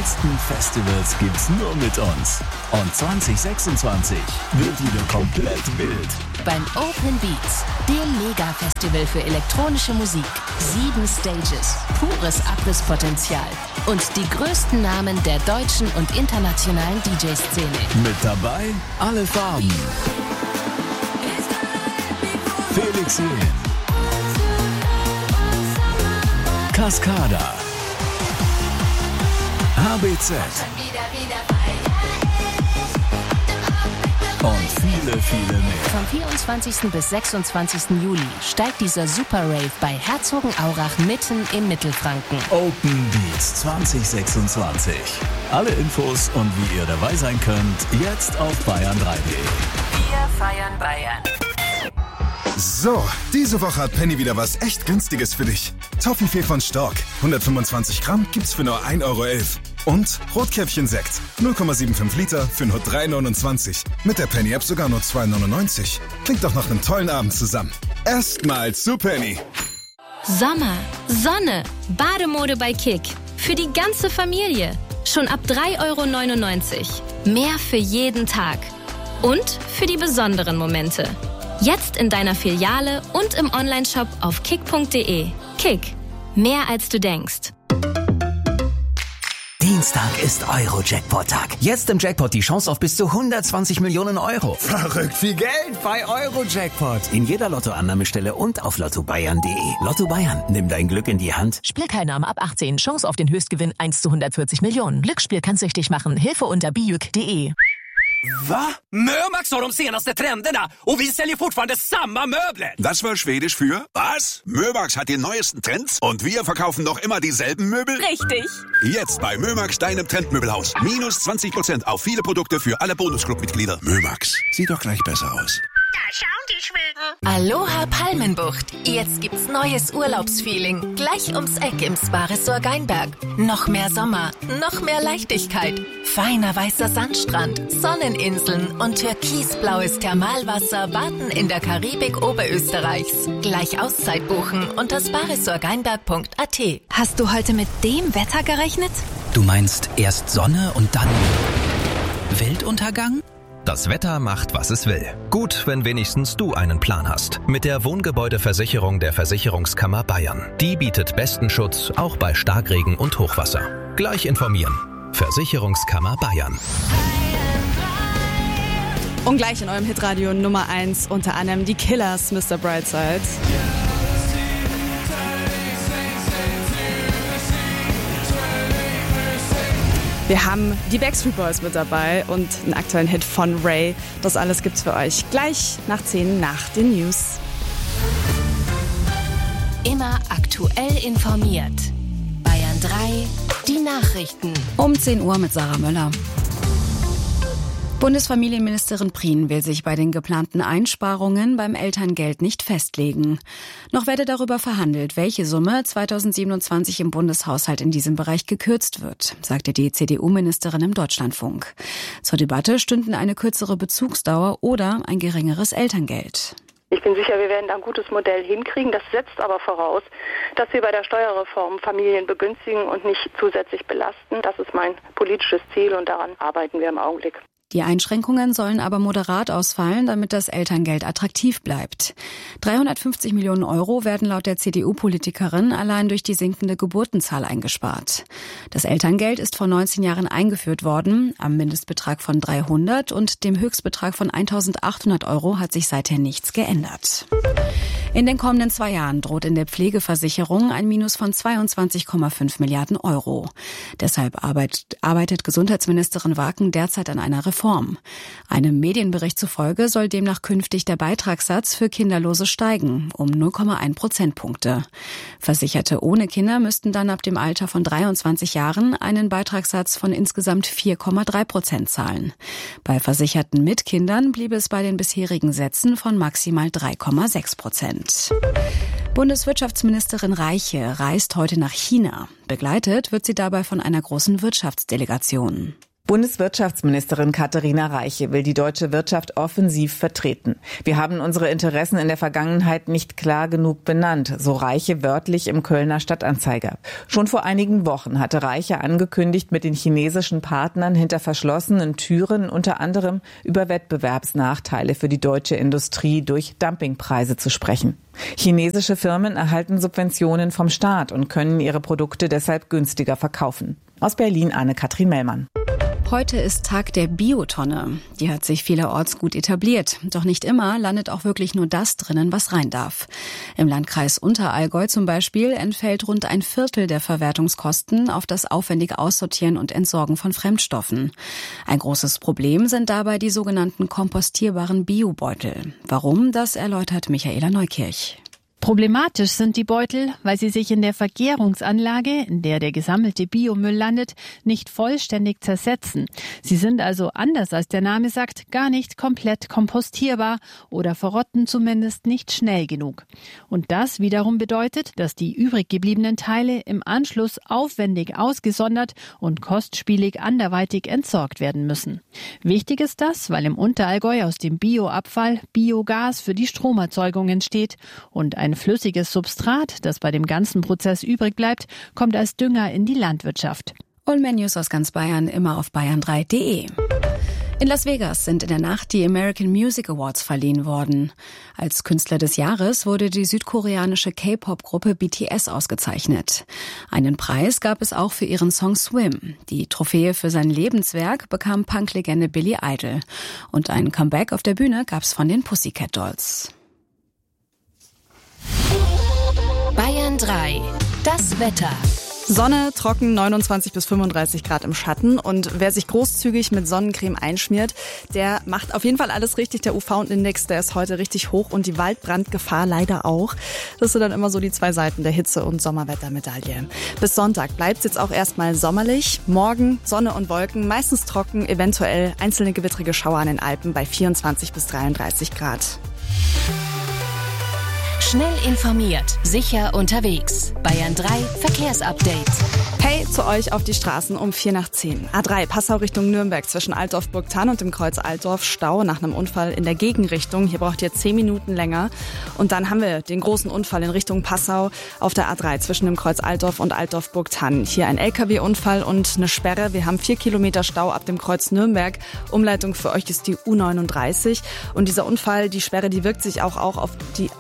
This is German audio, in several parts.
besten Festivals gibt's nur mit uns. Und 2026 wird wieder komplett wild. Beim Open Beats, dem Mega-Festival für elektronische Musik. 7 Stages, pures Abrisspotenzial und die größten Namen der deutschen und internationalen DJ-Szene. Mit dabei alle Farben. Felix Jähn, Cascada, HBZ und viele, viele mehr. Vom 24. bis 26. Juli steigt dieser Super Rave bei Herzogenaurach mitten im Mittelfranken. Open Beats 2026. Alle Infos und wie ihr dabei sein könnt, jetzt auf bayern3.de. Wir feiern Bayern. So, diese Woche hat Penny wieder was echt Günstiges für dich. Toffifee von Stork, 125 Gramm gibt's für nur 1,11 €. Und Rotkäppchen-Sekt, 0,75 Liter für nur 3,29 €. Mit der Penny-App sogar nur 2,99 €. Klingt doch nach einem tollen Abend zusammen. Erstmal zu Penny. Sommer, Sonne, Bademode bei Kick. Für die ganze Familie. Schon ab 3,99 €. Mehr für jeden Tag. Und für die besonderen Momente. Jetzt in deiner Filiale und im Onlineshop auf kick.de. Kick. Mehr als du denkst. Dienstag ist Euro-Jackpot-Tag. Jetzt im Jackpot die Chance auf bis zu 120 Millionen €. Verrückt viel Geld bei Euro-Jackpot. In jeder Lottoannahmestelle und auf lottobayern.de. Lotto Bayern, nimm dein Glück in die Hand. Spielteilnahme ab 18. Chance auf den Höchstgewinn 1 zu 140 Millionen. Glücksspiel kann süchtig machen. Hilfe unter bijuk.de. Va? Mömax har de senaste trenderna och vi säljer fortfarande samma möbler. Das war Schwedisch für was? Mömax hat die neuesten Trends und wir verkaufen noch immer dieselben Möbel? Richtig. Jetzt bei Mömax, deinem Trendmöbelhaus. Minus 20% auf viele Produkte für alle Bonusclub-Mitglieder. Mömax, sieht doch gleich besser aus. Da schauen die Schweden. Aloha Palmenbucht. Jetzt gibt's neues Urlaubsfeeling. Gleich ums Eck im Spa-Resort Geinberg. Noch mehr Sommer, noch mehr Leichtigkeit. Feiner weißer Sandstrand, Sonneninseln und türkisblaues Thermalwasser warten in der Karibik Oberösterreichs. Gleich Auszeit buchen unter sparesortgeinberg.at. Hast du heute mit dem Wetter gerechnet? Du meinst erst Sonne und dann Weltuntergang? Das Wetter macht, was es will. Gut, wenn wenigstens du einen Plan hast. Mit der Wohngebäudeversicherung der Versicherungskammer Bayern. Die bietet besten Schutz, auch bei Starkregen und Hochwasser. Gleich informieren. Versicherungskammer Bayern. Und gleich in eurem Hitradio Nummer 1 unter anderem die Killers, Mr. Brightside. Wir haben die Backstreet Boys mit dabei und einen aktuellen Hit von Ray. Das alles gibt's für euch gleich nach 10 nach den News. Immer aktuell informiert. Bayern 3, die Nachrichten. Um 10 Uhr mit Sarah Möller. Bundesfamilienministerin Prien will sich bei den geplanten Einsparungen beim Elterngeld nicht festlegen. Noch werde darüber verhandelt, welche Summe 2027 im Bundeshaushalt in diesem Bereich gekürzt wird, sagte die CDU-Ministerin im Deutschlandfunk. Zur Debatte stünden eine kürzere Bezugsdauer oder ein geringeres Elterngeld. Ich bin sicher, wir werden da ein gutes Modell hinkriegen. Das setzt aber voraus, dass wir bei der Steuerreform Familien begünstigen und nicht zusätzlich belasten. Das ist mein politisches Ziel und daran arbeiten wir im Augenblick. Die Einschränkungen sollen aber moderat ausfallen, damit das Elterngeld attraktiv bleibt. 350 Millionen € werden laut der CDU-Politikerin allein durch die sinkende Geburtenzahl eingespart. Das Elterngeld ist vor 19 Jahren eingeführt worden. Am Mindestbetrag von 300 und dem Höchstbetrag von 1.800 € hat sich seither nichts geändert. In den kommenden 2 Jahren droht in der Pflegeversicherung ein Minus von 22,5 Milliarden €. Deshalb arbeitet Gesundheitsministerin Waken derzeit an einer Reform. Einem Medienbericht zufolge soll demnach künftig der Beitragssatz für Kinderlose steigen, um 0,1 Prozentpunkte. Versicherte ohne Kinder müssten dann ab dem Alter von 23 Jahren einen Beitragssatz von insgesamt 4,3% zahlen. Bei Versicherten mit Kindern bliebe es bei den bisherigen Sätzen von maximal 3,6%. Bundeswirtschaftsministerin Reiche reist heute nach China. Begleitet wird sie dabei von einer großen Wirtschaftsdelegation. Bundeswirtschaftsministerin Katharina Reiche will die deutsche Wirtschaft offensiv vertreten. Wir haben unsere Interessen in der Vergangenheit nicht klar genug benannt, so Reiche wörtlich im Kölner Stadtanzeiger. Schon vor einigen Wochen hatte Reiche angekündigt, mit den chinesischen Partnern hinter verschlossenen Türen unter anderem über Wettbewerbsnachteile für die deutsche Industrie durch Dumpingpreise zu sprechen. Chinesische Firmen erhalten Subventionen vom Staat und können ihre Produkte deshalb günstiger verkaufen. Aus Berlin Anne-Kathrin Mellmann. Heute ist Tag der Biotonne. Die hat sich vielerorts gut etabliert. Doch nicht immer landet auch wirklich nur das drinnen, was rein darf. Im Landkreis Unterallgäu zum Beispiel entfällt rund 1/4 der Verwertungskosten auf das aufwendige Aussortieren und Entsorgen von Fremdstoffen. Ein großes Problem sind dabei die sogenannten kompostierbaren Biobeutel. Warum, das erläutert Michaela Neukirch. Problematisch sind die Beutel, weil sie sich in der Vergärungsanlage, in der der gesammelte Biomüll landet, nicht vollständig zersetzen. Sie sind also, anders als der Name sagt, gar nicht komplett kompostierbar oder verrotten zumindest nicht schnell genug. Und das wiederum bedeutet, dass die übrig gebliebenen Teile im Anschluss aufwendig ausgesondert und kostspielig anderweitig entsorgt werden müssen. Wichtig ist das, weil im Unterallgäu aus dem Bioabfall Biogas für die Stromerzeugung entsteht und ein flüssiges Substrat, das bei dem ganzen Prozess übrig bleibt, kommt als Dünger in die Landwirtschaft. Und mehr News aus ganz Bayern immer auf bayern3.de. In Las Vegas sind in der Nacht die American Music Awards verliehen worden. Als Künstler des Jahres wurde die südkoreanische K-Pop-Gruppe BTS ausgezeichnet. Einen Preis gab es auch für ihren Song Swim. Die Trophäe für sein Lebenswerk bekam Punk-Legende Billy Idol. Und ein Comeback auf der Bühne gab's von den Pussycat Dolls. Bayern 3. Das Wetter. Sonne, trocken, 29 bis 35 Grad im Schatten. Und wer sich großzügig mit Sonnencreme einschmiert, der macht auf jeden Fall alles richtig. Der UV-Index, der ist heute richtig hoch und die Waldbrandgefahr leider auch. Das sind dann immer so die zwei Seiten der Hitze- und Sommerwettermedaille. Bis Sonntag bleibt es jetzt auch erstmal sommerlich. Morgen Sonne und Wolken, meistens trocken, eventuell einzelne gewittrige Schauer an den Alpen bei 24 bis 33 Grad. Schnell informiert, sicher unterwegs. Bayern 3 Verkehrsupdate. Hey, zu euch auf die Straßen um 9:45. A3 Passau Richtung Nürnberg zwischen Altdorf-Burgthann und dem Kreuz Altdorf. Stau nach einem Unfall in der Gegenrichtung. Hier braucht ihr 10 Minuten länger. Und dann haben wir den großen Unfall in Richtung Passau auf der A3 zwischen dem Kreuz Altdorf und Altdorf-Burgthann. Hier ein LKW-Unfall und eine Sperre. Wir haben 4 Kilometer Stau ab dem Kreuz Nürnberg. Umleitung für euch ist die U39. Und dieser Unfall, die Sperre, die wirkt sich auch auf die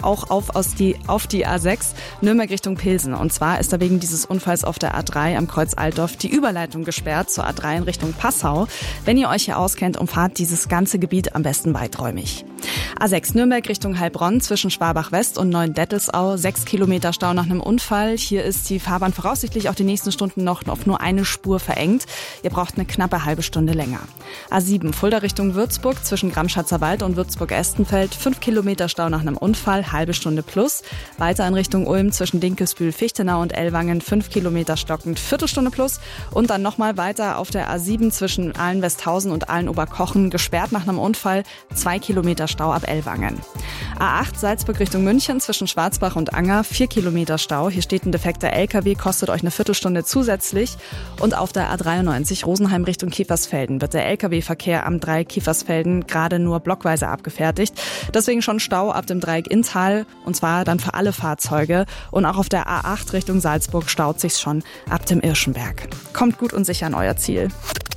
A6 Nürnberg Richtung Pilsen. Und zwar ist da wegen dieses Unfalls auf der A3 am Kreuz Altdorf die Überleitung gesperrt zur A3 in Richtung Passau. Wenn ihr euch hier auskennt, umfahrt dieses ganze Gebiet am besten weiträumig. A6 Nürnberg Richtung Heilbronn zwischen Schwabach West und Neuendettelsau. 6 Kilometer Stau nach einem Unfall. Hier ist die Fahrbahn voraussichtlich auch die nächsten Stunden noch auf nur eine Spur verengt. Ihr braucht eine knappe halbe Stunde länger. A7 Fulda Richtung Würzburg zwischen Gramschatzer Wald und Würzburg-Estenfeld. 5 Kilometer Stau nach einem Unfall, halbe Stunde plus. Weiter in Richtung Ulm zwischen Dinkelsbühl, Fichtenau und Ellwangen. 5 Kilometer stockend, Viertelstunde plus. Und dann nochmal weiter auf der A7 zwischen Ahlen-Westhausen und Ahlen-Oberkochen. Gesperrt nach einem Unfall, 2 Kilometer Stau ab Ellwangen. A8 Salzburg Richtung München zwischen Schwarzbach und Anger, 4 Kilometer Stau. Hier steht ein defekter LKW, kostet euch eine Viertelstunde zusätzlich. Und auf der A93 Rosenheim Richtung Kiefersfelden wird der LKW-Verkehr am Dreieck Kiefersfelden gerade nur blockweise abgefertigt. Deswegen schon Stau ab dem Dreieck Inntal, und zwar dann für alle Fahrzeuge. Und auch auf der A8 Richtung Salzburg staut sich's schon ab dem Irschenberg. Kommt gut und sicher an euer Ziel.